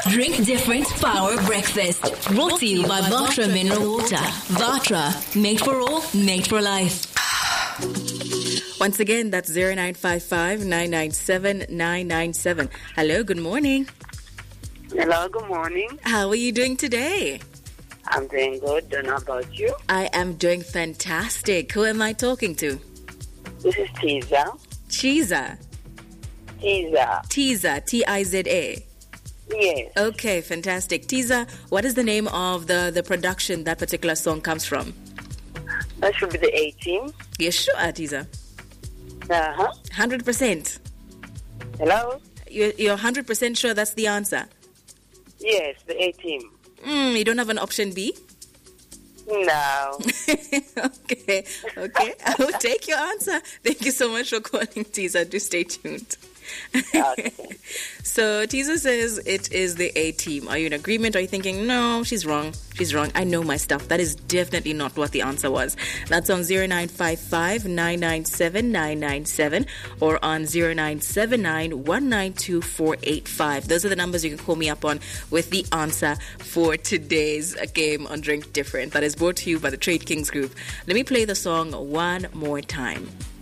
Drink Different Power Breakfast. Brought to you by Vatra Mineral Water. Vatra, made for all, made for life. Once again, that's 0955-997-997. Hello, good morning. Hello, good morning. How are you doing today? I'm doing good. Don't know about you. I am doing fantastic. Who am I talking to? This is Tiza. Chiza. Tiza. Tiza, T-I-Z-A. Yes. Okay, fantastic. Tiza, what is the name of the production that particular song comes from? That should be the A-Team. Yes, sure, Tiza. 100%. Hello? You're 100% sure that's the answer? Yes, the A-Team. You don't have an option B? No. Okay. I will take your answer. Thank you so much for calling, Tiza. Do stay tuned. Okay. So Tiza says it is the A-Team. Are you in agreement? Are you thinking, no, she's wrong. She's wrong. I know my stuff. That is definitely not what the answer was. That's on 0955-997-997 or on 0979-192-485. Those are the numbers you can call me up on with the answer for today's game on Drink Different. That is brought to you by the Trade Kings Group. Let me play the song one more time.